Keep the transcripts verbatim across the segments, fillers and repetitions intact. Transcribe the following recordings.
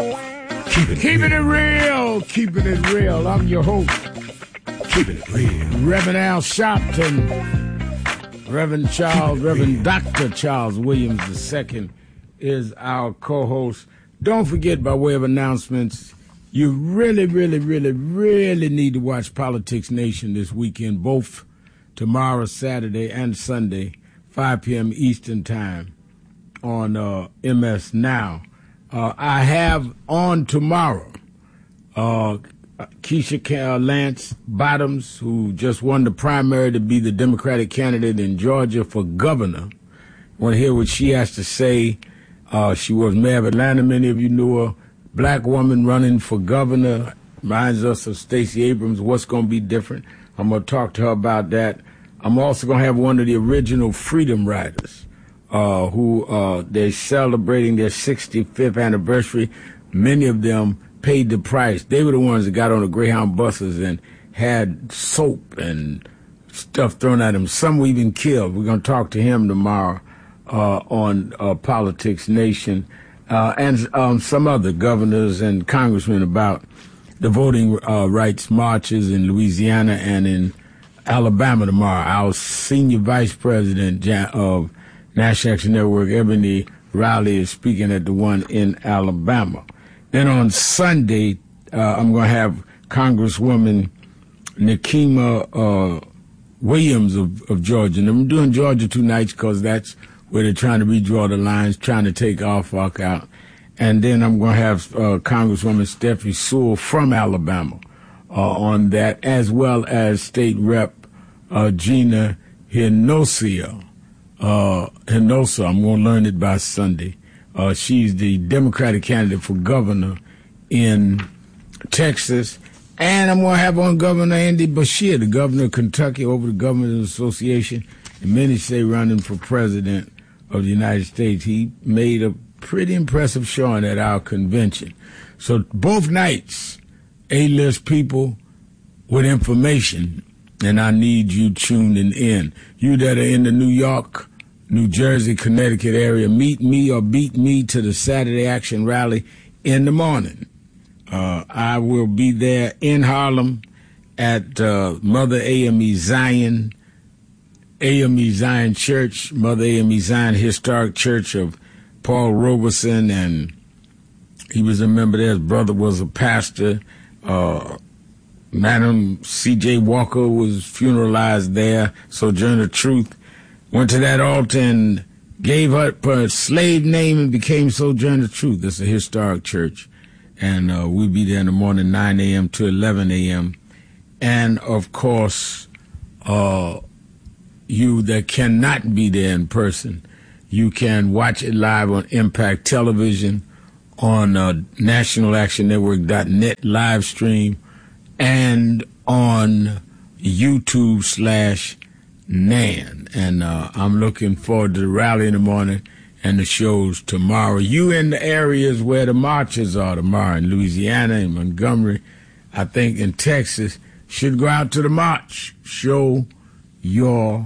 Keeping, keeping it real. Keeping it real. I'm your host. Keeping it real. Reverend Al Sharpton. Reverend Charles, Reverend Doctor Charles Williams the Second is our co-host. Don't forget, by way of announcements, you really, really, really, really need to watch Politics Nation this weekend, both tomorrow, Saturday, and Sunday, five p.m. Eastern Time on uh, M S Now. Uh, I have on tomorrow uh, Keisha Lance Bottoms, who just won the primary to be the Democratic candidate in Georgia for governor. I want to hear what she has to say. Uh, she was mayor of Atlanta. Many of you knew her. Black woman running for governor. Reminds us of Stacey Abrams. What's going to be different? I'm going to talk to her about that. I'm also going to have one of the original Freedom Riders, uh, who uh, they're celebrating their sixty-fifth anniversary. Many of them paid the price. They were the ones that got on the Greyhound buses and had soap and stuff thrown at them. Some were even killed. We're going to talk to him tomorrow uh, on uh, Politics Nation, uh, and um, some other governors and congressmen about the voting uh, rights marches in Louisiana and in Alabama tomorrow. Our senior vice president of National Action Network, Ebony Riley, is speaking at the one in Alabama. Then on Sunday, uh, I'm going to have Congresswoman Nikema uh, Williams of, of Georgia. And I'm doing Georgia two nights because that's where they're trying to redraw the lines, trying to take Norfolk out. And then I'm going to have uh, Congresswoman Stephanie Sewell from Alabama uh, on that, as well as State Rep uh, Gina Hinosa. Uh, Hinosa, I'm going to learn it by Sunday. Uh, she's the Democratic candidate for governor in Texas. And I'm going to have on Governor Andy Beshear, the governor of Kentucky, over the Governors Association. And many say running for president of the United States. He made a pretty impressive showing at our convention. So both nights, A-list people with information, and I need you tuning in. You that are in the New York, New Jersey, Connecticut area, meet me or beat me to the Saturday Action Rally in the morning. Uh, I will be there in Harlem at uh, Mother A M E Zion, A M E Zion Church, Mother A M E Zion Historic Church of Paul Robeson, and he was a member there. His brother was a pastor. Uh, Madam C J Walker was funeralized there. Sojourner Truth went to that altar and gave up her slave name and became Sojourner Truth. It's a historic church. And uh, we'll be there in the morning, nine a.m. to eleven a.m. And, of course, uh, you that cannot be there in person, you can watch it live on Impact Television, on uh, national action network dot net live stream, and on YouTube slash Nan. And uh, I'm looking forward to the rally in the morning and the shows tomorrow. You in the areas where the marches are tomorrow, in Louisiana, in Montgomery, I think in Texas, should go out to the march. Show your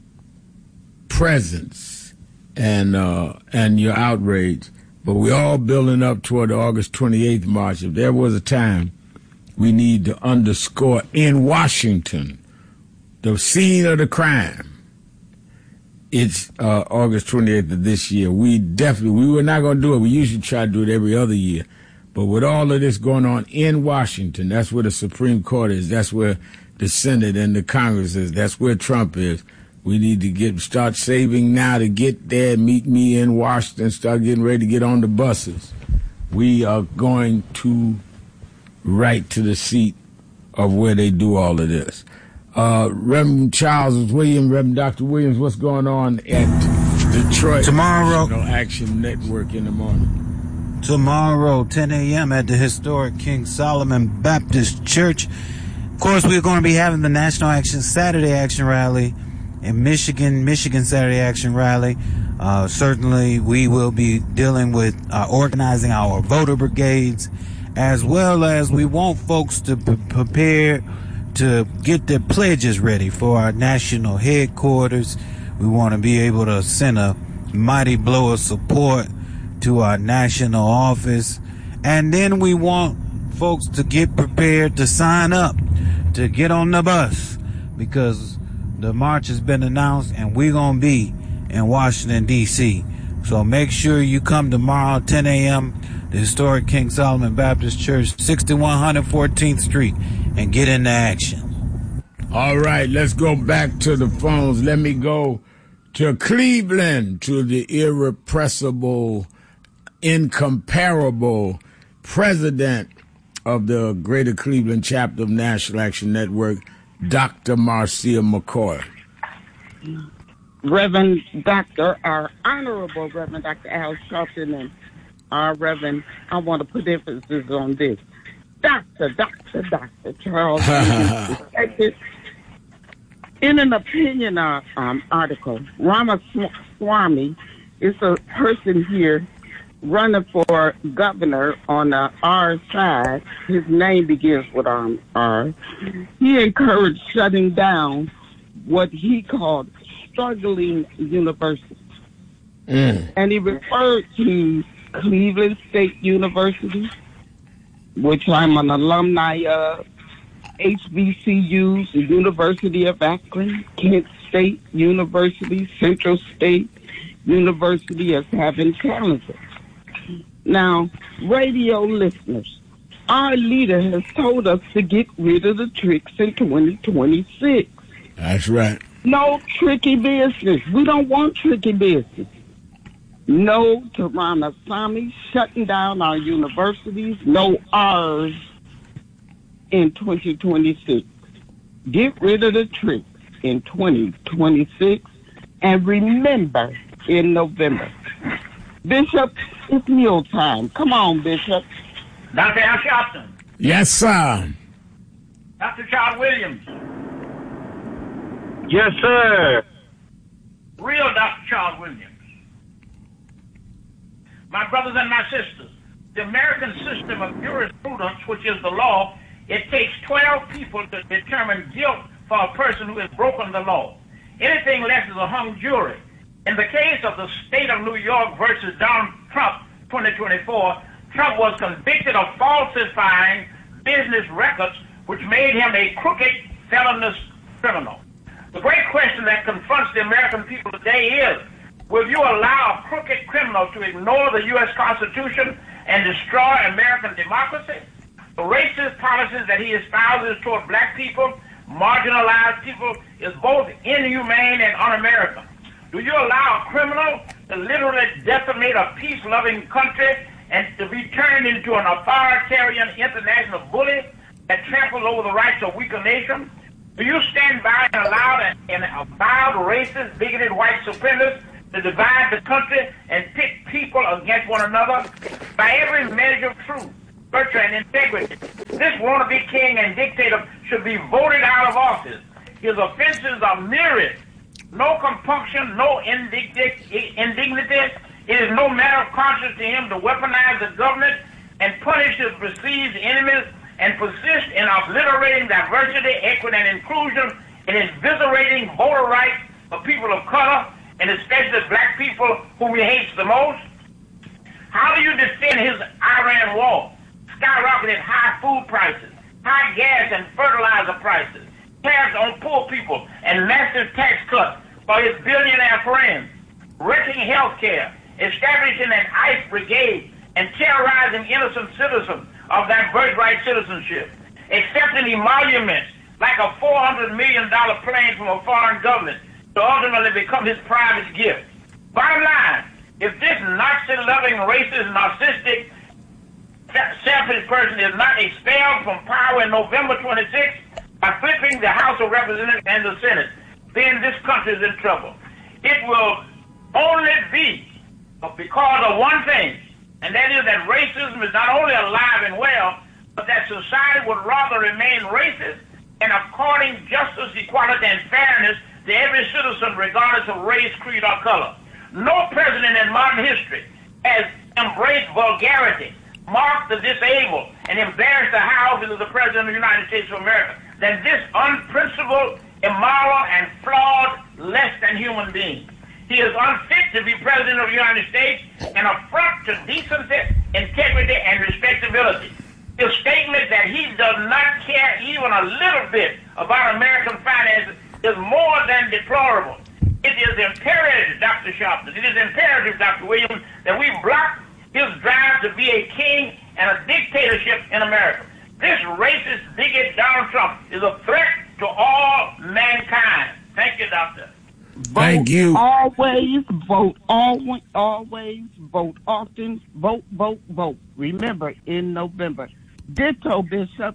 presence and uh, and your outrage. But we're all building up toward the August twenty-eighth march. If there was a time we need to underscore in Washington the scene of the crime, it's uh, August twenty-eighth of this year. We definitely, we were not going to do it. We usually try to do it every other year. But with all of this going on in Washington, that's where the Supreme Court is. That's where the Senate and the Congress is. That's where Trump is. We need to get start saving now to get there, meet me in Washington, start getting ready to get on the buses. We are going to right to the seat of where they do all of this. Uh, Reverend Charles Williams, Reverend Doctor Williams, what's going on at Detroit tomorrow? National Action Network in the morning. Tomorrow, ten a.m. at the historic King Solomon Baptist Church. Of course, we're going to be having the National Action Saturday Action Rally in Michigan, Michigan Saturday Action Rally. Uh, certainly, we will be dealing with uh, organizing our voter brigades, as well as we want folks to be prepared to get their pledges ready for our national headquarters. We want to be able to send a mighty blow of support to our national office And then we want folks to get prepared to sign up, to get on the bus, because the march has been announced and we're going to be in Washington, D C So make sure you come tomorrow, ten a.m., the historic King Solomon Baptist Church, sixty-one fourteenth Street, and get into action. All right, let's go back to the phones. Let me go to Cleveland, to the irrepressible, incomparable president of the Greater Cleveland chapter of National Action Network, Doctor Marcia McCoy. Reverend Doctor, our Honorable Reverend Doctor Al Sharpton, and our Reverend, I want to put emphasis on this. Doctor, Doctor, Doctor Charles Williams, in an opinion uh, um, article, Ramaswamy is a person here running for governor on the R side. His name begins with um, R. He encouraged shutting down what he called struggling universities. Mm. And he referred to Cleveland State University, which I'm an alumni of, H B C Us, the University of Akron, Kent State University, Central State University as having challenges. Now, radio listeners, our leader has told us to get rid of the tricks in twenty twenty-six. That's right. No tricky business. We don't want tricky business. No to Ramaswamy shutting down our universities. No R's in twenty twenty-six. Get rid of the tricks in twenty twenty-six. And remember, in November. Bishop, it's meal time. Come on, Bishop. Doctor Al Sharpton. Yes, sir. Doctor Charles Williams. Yes, sir. Real Doctor Charles Williams. My brothers and my sisters, the American system of jurisprudence, which is the law, it takes twelve people to determine guilt for a person who has broken the law. Anything less is a hung jury. In the case of the state of New York versus Donald Trump, twenty twenty-four, Trump was convicted of falsifying business records, which made him a crooked, felonious criminal. The great question that confronts the American people today is, will you allow a crooked criminal to ignore the U S Constitution and destroy American democracy? The racist policies that he espouses toward black people, marginalized people, is both inhumane and un-American. Do you allow a criminal to literally decimate a peace-loving country and to be turned into an authoritarian international bully that tramples over the rights of weaker nations? Do you stand by and allow an avowed racist, bigoted white supremacist to divide the country and pit people against one another? By every measure of truth, virtue, and integrity, this wannabe king and dictator should be voted out of office. His offenses are myriad. No compunction, no indignity. It is no matter of conscience to him to weaponize the government and punish his perceived enemies and persist in obliterating diversity, equity, and inclusion, and eviscerating voter rights for people of color, and especially black people whom he hates the most? How do you defend his Iran war, skyrocketed high food prices, high gas and fertilizer prices, tariffs on poor people, and massive tax cuts for his billionaire friends, wrecking health care, establishing an ICE brigade, and terrorizing innocent citizens of that birthright citizenship, accepting emoluments like a four hundred million dollars plane from a foreign government to ultimately become his private gift? Bottom line, if this Nazi-loving, racist, narcissistic, selfish person is not expelled from power in November twenty-sixth, by flipping the House of Representatives and the Senate, then this country is in trouble. It will only be because of one thing, and that is that racism is not only alive and well, but that society would rather remain racist and according justice, equality, and fairness to every citizen regardless of race, creed, or color. No president in modern history has embraced vulgarity, marked the disabled, and embarrassed the houses of the President of the United States of America than this unprincipled, immoral, and flawed, less than human being. He is unfit to be President of the United States, an affront to decency integrity, and respectability. His statement that he does not care even a little bit about American finances is more than deplorable. It is imperative, Doctor Sharpton, it is imperative, Doctor Williams, that we block his drive to be a king and a dictatorship in America. This racist bigot Donald Trump is a threat to all mankind. Thank you, Doctor. Vote Thank you. Always vote. Always, always vote. Often vote, vote, vote. Remember, in November. Ditto, Bishop.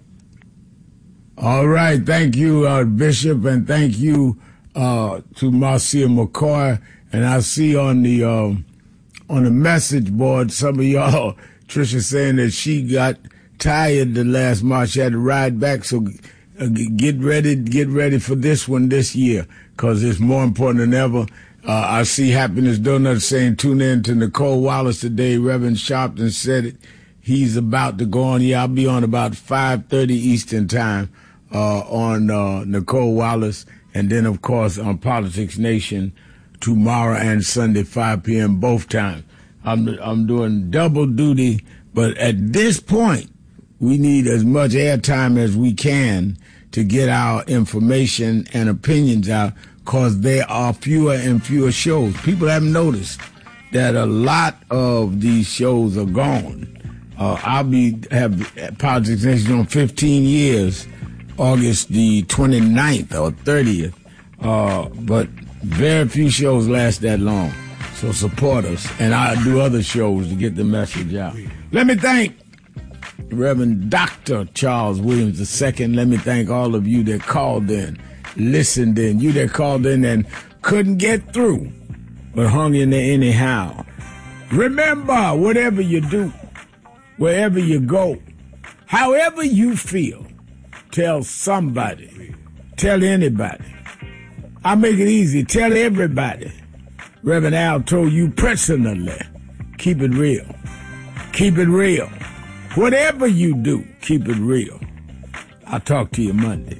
All right. Thank you, uh, Bishop, and thank you uh, to Marcia McCoy. And I see on the um, on the message board some of y'all, Tricia, saying that she got tired the last March. She had to ride back. So uh, get ready, get ready for this one this year, because it's more important than ever. Uh, I see Happiness Donuts saying, tune in to Nicole Wallace today. Reverend Sharpton said it. He's about to go on. Yeah, I'll be on about five thirty Eastern time uh, on uh, Nicole Wallace. And then, of course, on Politics Nation tomorrow and Sunday, five p.m. both times. I'm, I'm doing double duty. But at this point, we need as much airtime as we can to get our information and opinions out, because there are fewer and fewer shows. People haven't noticed that a lot of these shows are gone. Uh, I'll be have Politics Nation on fifteen years, August the twenty-ninth or thirtieth. Uh, but very few shows last that long. So support us, and I'll do other shows to get the message out. Let me thank Reverend Doctor Charles Williams the Second. Let me thank all of you that called in, listened in, you that called in and couldn't get through, but hung in there anyhow. Remember, whatever you do, wherever you go, however you feel, tell somebody, tell anybody. I make it easy, tell everybody. Reverend Al told you personally, keep it real. Keep it real. Whatever you do, keep it real. I'll talk to you Monday.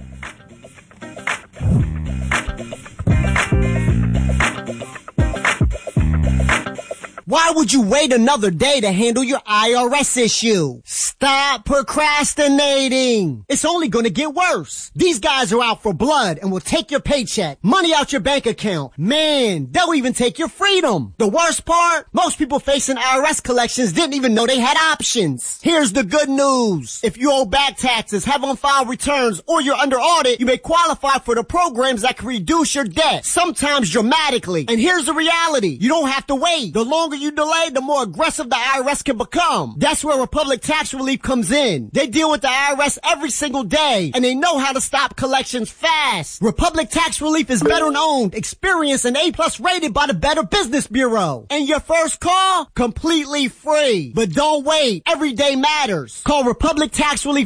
Why would you wait another day to handle your I R S issue? Stop procrastinating. It's only going to get worse. These guys are out for blood and will take your paycheck, money out your bank account. Man, they'll even take your freedom. The worst part? Most people facing I R S collections didn't even know they had options. Here's the good news. If you owe back taxes, have on-file returns, or you're under audit, you may qualify for the programs that can reduce your debt, sometimes dramatically. And here's the reality. You don't have to wait. The longer you delay, the more aggressive the I R S can become. That's where Republic Tax Relief comes in. They deal with the I R S every single day, and they know how to stop collections fast. Republic Tax Relief is veteran-owned, experienced, and A-plus rated by the Better Business Bureau. And your first call? Completely free. But don't wait. Every day matters. Call Republic Tax Relief